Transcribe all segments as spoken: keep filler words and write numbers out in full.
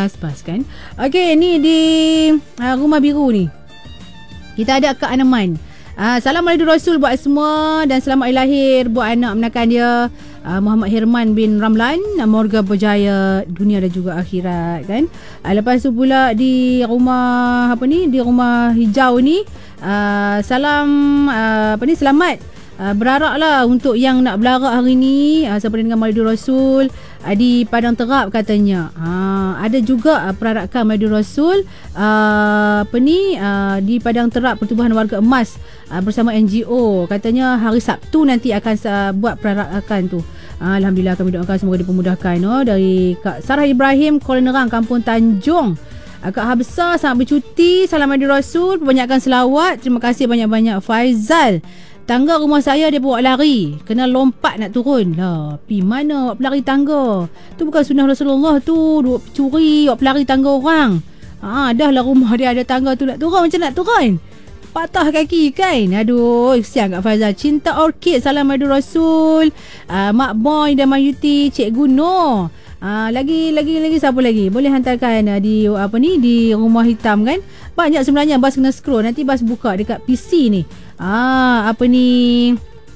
bas-bas kan. Okey, ni di uh, Rumah Biru ni kita ada Kak Anaman. Uh, salam Maulidur Rasul buat semua dan selamat hari lahir buat anak menakan dia uh, Muhammad Hirman bin Ramlan. Moga berjaya dunia dan juga akhirat kan. Uh, lepas tu pula di rumah apa ni, di Rumah Hijau ni uh, salam uh, apa ni selamat uh, berharaplah untuk yang nak belarak hari ni uh, seperti dengan Maulidur Rasul uh, di Padang Terap katanya. Uh, ada juga uh, perarakan Maulidur Rasul uh, apa ni uh, di Padang Terap Pertubuhan Warga Emas uh, bersama N G O. Katanya hari Sabtu nanti akan uh, buat perarakan tu. Uh, Alhamdulillah, kami doakan semoga dipermudahkan. Oh, dari Kak Sarah Ibrahim, Kuala Nerang, Kampung Tanjung. Uh, Kak Habsah sangat bercuti. Salam Maulidur Rasul, perbanyakkan selawat. Terima kasih banyak-banyak. Faizal, tangga rumah saya dia bawa lari, kena lompat nak turun lah. Pi mana awak pelari tangga? Tu bukan sunnah Rasulullah tu. Duk curi awak pelari tangga orang. Ha, dah lah rumah dia ada tangga tu, nak turun macam nak turun? Patah kaki kan. Aduh, kesian Kak Faizal. Cinta Orchid, salam Maulidur Rasul. uh, Mak Boy dan Mayuti, Cikgu Noh. Uh, lagi lagi lagi siapa lagi? Boleh hantarkan uh, di apa ni, di Rumah Hitam kan. Banyak sebenarnya. Bas kena scroll. Nanti Bas buka dekat P C ni. Ah, apa ni?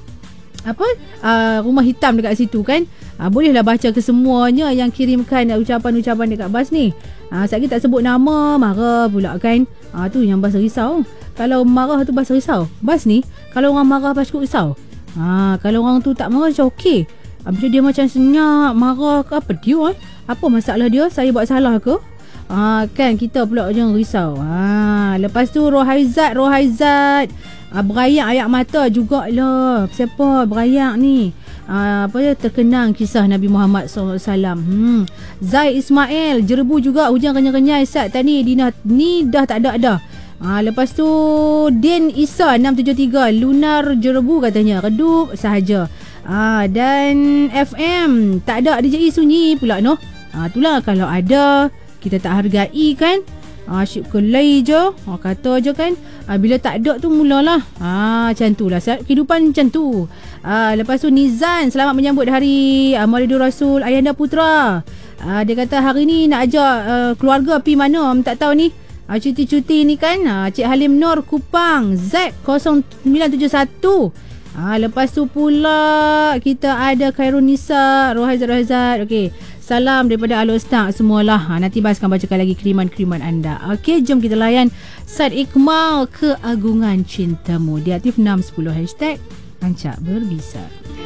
Apa? Uh, Rumah Hitam dekat situ kan. Uh, bolehlah baca ke semuanya yang kirimkan uh, ucapan-ucapan dekat Bas ni. Ah, uh, sekali tak sebut nama, marah pula kan. Ah, uh, tu yang Bas risau. Kalau marah tu Bas risau. Bas ni kalau orang marah Bas cukup risau. Ah, kalau orang tu tak marah macam okey. Bila dia macam senyap, marah ke apa dia eh? Apa masalah dia? Saya buat salah ke? Ah, kan kita pula yang risau. Ah, lepas tu Rohaizat, Rohaizat. Ah, berayak ayak mata jugalah. Siapa berayak ni? Ah, apa dia, terkenang kisah Nabi Muhammad sallallahu alaihi wasallam. Hmm. Zai Ismail, Jerebu juga hujan kenyai-kenyai Sat tadi Dina ni dah tak ada dah. Ah, lepas tu Din Isa enam tujuh tiga, Lunar Jerebu katanya redup sahaja. Ah, dan F M tak ada, D J I sunyi pula noh. Ah, itulah kalau ada kita tak hargai kan. Ah, asyik kelai je. Ah, kata je kan. Ah, bila tak ada tu mulalah. Ah, macam tu lah. Kehidupan macam tu. Ah, lepas tu Nizan, selamat menyambut hari ah, Maulidur Rasul Ayahanda Putra. Ah, dia kata hari ni nak ajak uh, keluarga pi mana tak tahu ni. Ah, cuti-cuti ni kan. Ah, Cik Halim Nur Kupang Z kosong sembilan tujuh satu. Ah, lepas tu pula kita ada Khairun Nisa, Rohaizat Rohaizat. Okey. Salam daripada Alur Stang semualah. Ha, nanti Bas akan bacakan lagi kiriman-kiriman anda. Okey, jom kita layan Said Iqmal, Keagungan Cintamu. Di aktif enam sepuluh hashtag Rancak Berbisa.